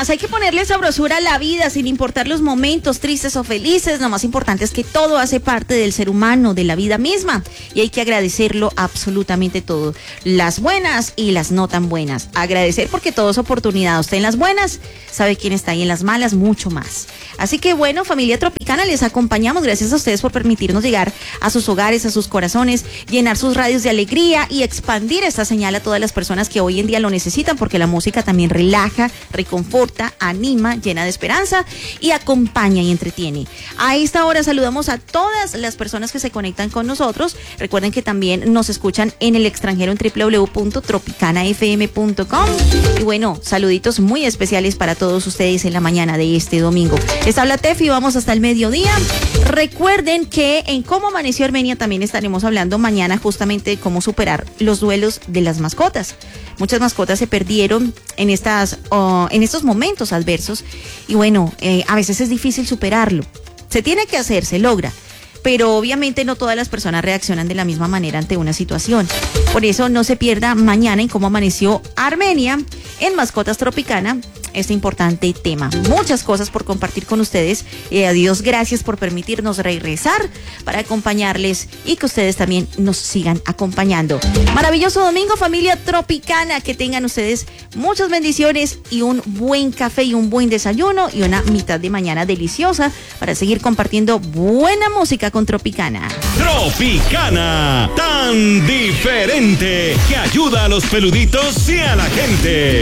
más, hay que ponerle sabrosura a la vida sin importar los momentos tristes o felices. Lo más importante es que todo hace parte del ser humano, de la vida misma, y hay que agradecerlo absolutamente todo, las buenas y las no tan buenas. Agradecer porque todo es oportunidad. Usted en las buenas sabe quién está, y en las malas mucho más. Así que bueno, familia Tropicana, les acompañamos. Gracias a ustedes por permitirnos llegar a sus hogares, a sus corazones, llenar sus radios de alegría y expandir esta señal a todas las personas que hoy en día lo necesitan, porque la música también relaja, reconforta, anima, llena de esperanza y acompaña y entretiene. A esta hora saludamos a todas las personas que se conectan con nosotros. Recuerden que también nos escuchan en el extranjero en www.tropicanafm.com. Y bueno, saluditos muy especiales para todos ustedes en la mañana de este domingo. Les habla Tefi, vamos hasta el mediodía. Recuerden que en Cómo Amaneció Armenia también estaremos hablando mañana justamente de cómo superar los duelos de las mascotas. Muchas mascotas se perdieron en estos momentos adversos y bueno, a veces es difícil superarlo. Se tiene que hacer, se logra, pero obviamente no todas las personas reaccionan de la misma manera ante una situación. Por eso no se pierda mañana en Cómo Amaneció Armenia en Mascotas Tropicana este importante tema. Muchas cosas por compartir con ustedes. A Dios gracias por permitirnos regresar para acompañarles y que ustedes también nos sigan acompañando. Maravilloso domingo, familia Tropicana. Que tengan ustedes muchas bendiciones y un buen café y un buen desayuno y una mitad de mañana deliciosa para seguir compartiendo buena música con Tropicana. Tropicana, tan diferente que ayuda a los peluditos y a la gente.